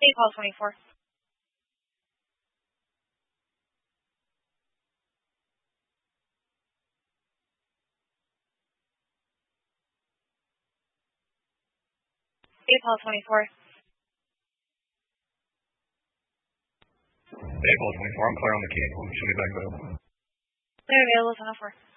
April 24. April 24. April 24, I'm clear on the key. Should be back available. Clear available 10-4.